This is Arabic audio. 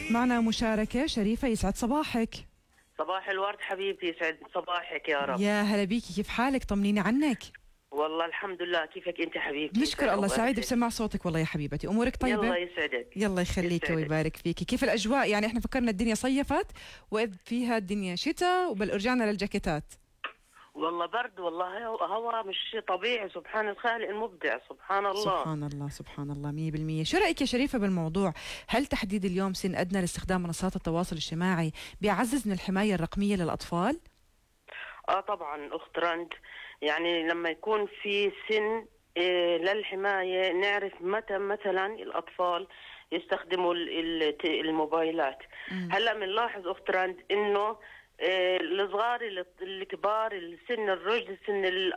معنا مشاركة شريفة، يسعد صباحك. صباح الورد حبيبتي، يسعد صباحك يا رب. يا هلا بيكي، كيف حالك؟ طمنيني عنك. والله الحمد لله، كيفك انت حبيبتي؟ نشكر الله، سعيد بسمع صوتك والله يا حبيبتي. امورك طيبة؟ الله يسعدك. يلا يخليك ويبارك فيكي. كيف الاجواء؟ يعني احنا فكرنا الدنيا صيفت واذ فيها الدنيا شتاء وبل رجعنا للجاكيتات. والله برد، والله هوا مش طبيعي. سبحان الخالق المبدع، سبحان الله. سبحان الله سبحان الله 100%. شو رأيك يا شريفة بالموضوع؟ هل تحديد اليوم سن أدنى لاستخدام منصات التواصل الاجتماعي بيعزز من الحماية الرقمية للأطفال؟ طبعا أخت رند، يعني لما يكون في سن للحماية نعرف متى مثلا الأطفال يستخدموا الموبايلات. هلا بنلاحظ أخت رند إنه الصغار الكبار، السن الرشد، سن